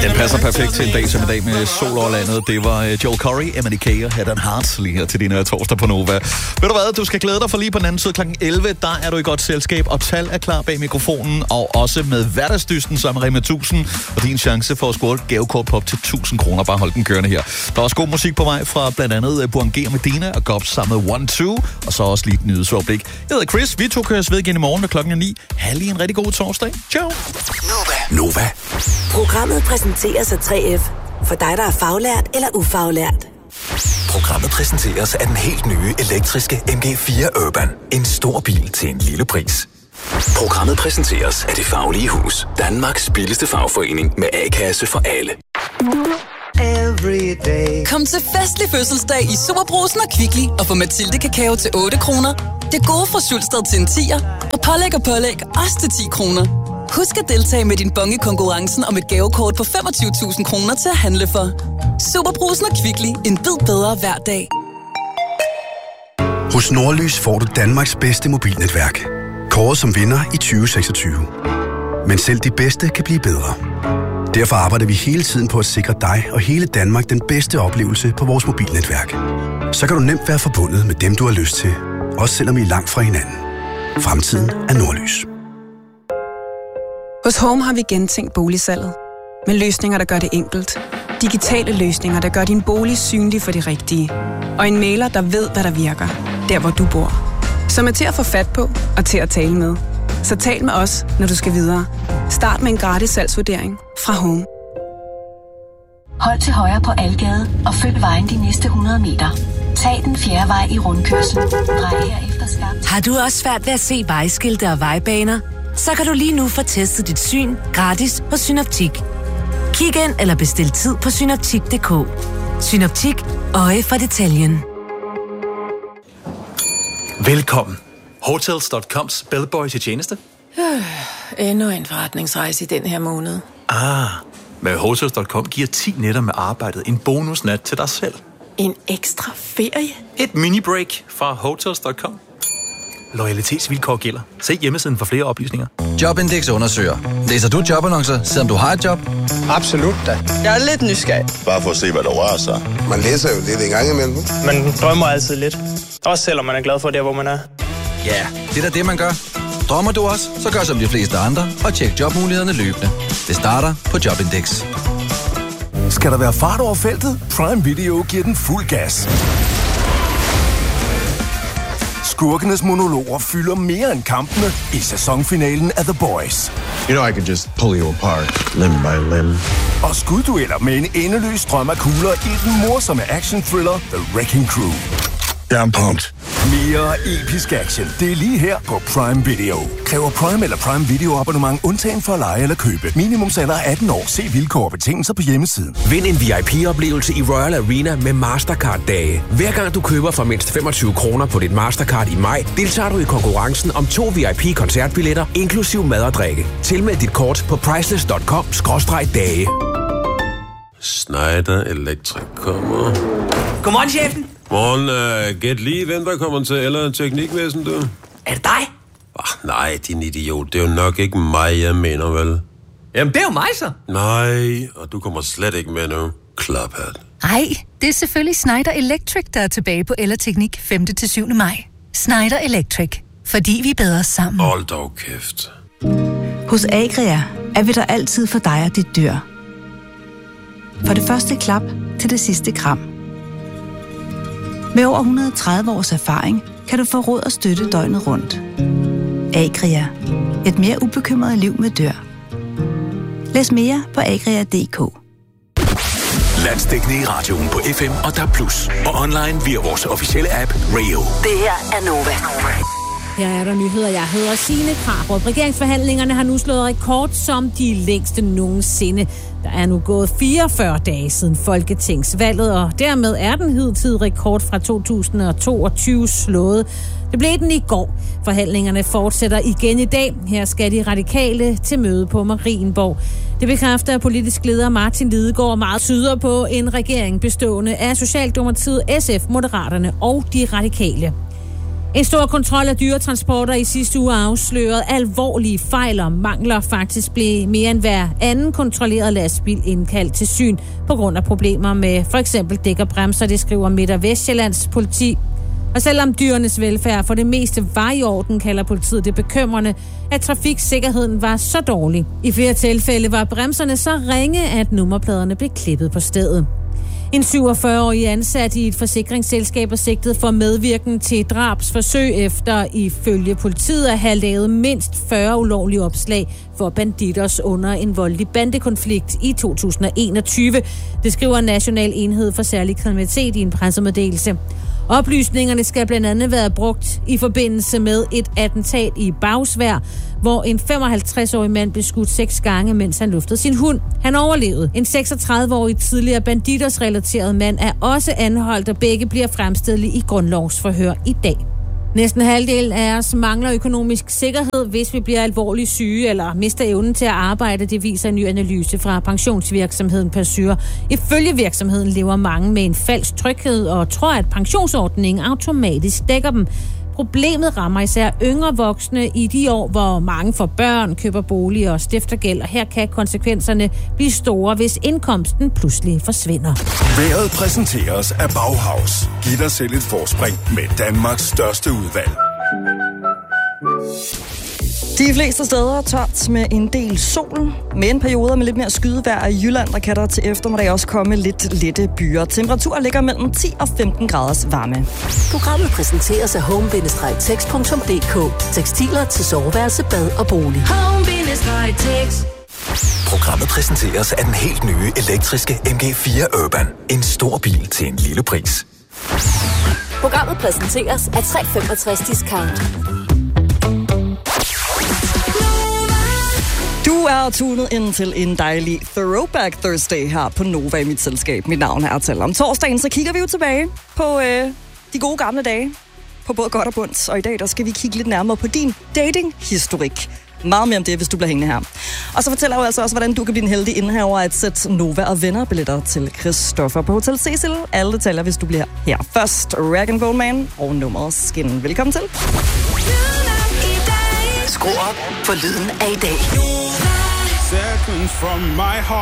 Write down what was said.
Den passer perfekt til en dag som i dag med sol over landet. Det var Joel Corey, MNK og Head and Heart lige her til din torsdag på Nova. Ved du hvad, du skal glæde dig for lige på den anden side kl. 11. Der er du i godt selskab, og Tal er klar bag mikrofonen, og også med hverdagsdysten som Rema 1000. Og din chance for at score et gavekort på op til 1000 kroner. Bare hold den kørende her. Der er også god musik på vej fra blandt andet Buangé og Medina og Gops sammen med 1-2. Og så også lige et nyhedsoverblik. Jeg hedder Chris, vi to køres ved igen i morgen, når klokken er 9. Ha' lige en rigtig god torsdag. Ciao. Nova. Programmet præsenteres af 3F. For dig, der er faglært eller ufaglært. Programmet præsenteres af den helt nye elektriske MG4 Urban. En stor bil til en lille pris. Programmet præsenteres af Det Faglige Hus. Danmarks billigste fagforening med A-kasse for alle. Kom til festlig fødselsdag i Superbrugsen og Kvickly og få Mathilde kakao til 8 kroner. Det gode fra Sølsted til en 10'er, og pålæg også til 10 kroner. Husk at deltage med din bon i konkurrencen om et gavekort på 25.000 kroner til at handle for. Superbrugsen og Kvickly. En bid bedre hver dag. Hos Nordlys får du Danmarks bedste mobilnetværk. Kåret som vinder i 2026. Men selv de bedste kan blive bedre. Derfor arbejder vi hele tiden på at sikre dig og hele Danmark den bedste oplevelse på vores mobilnetværk. Så kan du nemt være forbundet med dem, du har lyst til. Også selvom I er langt fra hinanden. Fremtiden er Nordlys. Hos Home har vi gentænkt boligsalget. Med løsninger, der gør det enkelt. Digitale løsninger, der gør din bolig synlig for de rigtige. Og en mailer, der ved, hvad der virker. Der, hvor du bor. Som er til at få fat på og til at tale med. Så tal med os, når du skal videre. Start med en gratis salgsvurdering fra Home. Hold til højre på Algade og følg vejen de næste 100 meter. Tag den fjerde vej i rundkørslen. Drej herefter skarpt. Har du også svært ved at se vejskilte og vejbaner? Så kan du lige nu få testet dit syn gratis hos Synoptik. Kig ind eller bestil tid på synoptik.dk. Synoptik. Øje for detaljen. Velkommen. Hotels.coms bellboy til tjeneste. Endnu en forretningsrejse i den her måned. Med Hotels.com giver 10 nætter med arbejdet en bonusnat til dig selv. En ekstra ferie? Et mini-break fra Hotels.com. Loyalitetsvilkår gælder. Se hjemmesiden for flere oplysninger. Jobindex undersøger. Læser du jobannoncer, selvom du har et job? Absolut da. Jeg er lidt nysgerrig. Bare for at se, hvad der rører sig. Man læser jo lidt en gang imellem. Man drømmer altid lidt. Også selvom man er glad for det, hvor man er. Ja, det er da det, man gør. Drømmer du også, så gør som de fleste andre og tjek jobmulighederne løbende. Det starter på Jobindex. Skal der være fart over feltet? Prime Video giver den fuld gas. Skurkenes monologer fylder mere end kampene i sæsonfinalen af The Boys. You know I can just pull you apart, limb by limb. Og skuddueller med en endeløs strøm af kugler i den morsomme action-thriller The Wrecking Crew. I'm pumped. Mere episk action. Det er lige her på Prime Video. Kræver Prime eller Prime Video abonnement undtagen for at lege eller købe. Minimumsalder 18 år. Se vilkår og betingelser på hjemmesiden. Vind en VIP-oplevelse i Royal Arena med Mastercard-dage. Hver gang du køber for mindst 25 kroner på dit Mastercard i maj, deltager du i konkurrencen om 2 VIP-koncertbilletter, inklusiv mad og drikke. Tilmeld dit kort på priceless.com/dage. Schneider Electric kommer. Godmorgen, chefen. Morgen, gæt lige, hvem der kommer til eller teknikvæsen, du? Er det dig? Nej, din idiot. Det er jo nok ikke mig, jeg mener, vel? Jamen, det er jo mig, så. Nej, og du kommer slet ikke med nu. Klaphat. Ej, det er selvfølgelig Schneider Electric, der er tilbage på Ellerteknik 5. til 7. maj. Schneider Electric. Fordi vi er bedre sammen. Hold dog kæft. Hos Agria er vi der altid for dig og dit dyr. For det første klap til det sidste kram. Med over 130 års erfaring kan du få råd og støtte døgnet rundt. Agria. Et mere ubekymret liv med dyr. Læs mere på agria.dk. Landsdækkende i radioen på FM og DAB+. Og online via vores officielle app Radio. Det her er Nova. Her er der nyheder. Jeg hedder Signe Krarup. Regeringsforhandlingerne har nu slået rekord som de længste nogensinde. Der er nu gået 44 dage siden folketingsvalget, og dermed er den hidtidige rekord fra 2022 slået. Det blev den i går. Forhandlingerne fortsætter igen i dag. Her skal de radikale til møde på Marienborg. Det bekræfter politisk leder Martin Lidegaard. Meget tyder på en regering bestående af Socialdemokratiet, SF, Moderaterne og de radikale. En stor kontrol af dyretransporter i sidste uge afslørede alvorlige fejl og mangler. Faktisk blev mere end hver anden kontrolleret lastbil indkaldt til syn på grund af problemer med for eksempel dæk og bremser, det skriver Midt- og Vestjyllands politi. Og selvom dyrenes velfærd for det meste var i orden, kalder politiet det bekymrende, at trafiksikkerheden var så dårlig. I flere tilfælde var bremserne så ringe, at nummerpladerne blev klippet på stedet. En 47-årig ansat i et forsikringsselskab er sigtet for medvirken til drabsforsøg efter ifølge politiet at have lavet mindst 40 ulovlige opslag for banditter under en voldelig bandekonflikt i 2021. Det skriver National Enhed for Særlig Kriminalitet i en pressemeddelelse. Oplysningerne skal blandt andet være brugt i forbindelse med et attentat i Bagsværd, hvor en 55-årig mand blev skudt 6 gange, mens han luftede sin hund. Han overlevede. En 36-årig tidligere banditers-relateret mand er også anholdt, og begge bliver fremstillet i grundlovsforhør i dag. Næsten halvdelen af os mangler økonomisk sikkerhed, hvis vi bliver alvorligt syge eller mister evnen til at arbejde. Det viser en ny analyse fra pensionsvirksomheden Persure. Ifølge virksomheden lever mange med en falsk tryghed og tror, at pensionsordningen automatisk dækker dem. Problemet rammer især yngre voksne i de år, hvor mange får børn, køber bolig og stifter gæld, og her kan konsekvenserne blive store, hvis indkomsten pludselig forsvinder. Vejret præsenteres af Bauhaus. Giv dig selv et forspring med Danmarks største udvalg. De fleste steder tørt med en del sol, men perioder med lidt mere skydevejr i Jylland, der kan der til eftermiddag også komme lidt lette byer. Temperaturen ligger mellem 10 og 15 graders varme. Programmet præsenteres af home-tex.dk. Tekstiler til soveværelse, bad og bolig. Home-tex. Programmet præsenteres af den helt nye elektriske MG4 Urban. En stor bil til en lille pris. Programmet præsenteres af 365 Discount. Du er tunet ind til en dejlig Throwback Thursday her på Nova i mit selskab. Mit navn er Artal. Om torsdagen, så kigger vi jo tilbage på de gode gamle dage, på både godt og bundt. Og i dag, der skal vi kigge lidt nærmere på din dating-historik. Meget mere om det, hvis du bliver hængende her. Og så fortæller jeg altså også, hvordan du kan blive en heldig indehaver af et sæt Nova og venner-billetter til Christoffer på Hotel Cecil. Alle detaljer, hvis du bliver her. Først Rag & Bone Man og nummeret Skin. Velkommen til. Skru op for lyden af i dag. Seconds from my heart.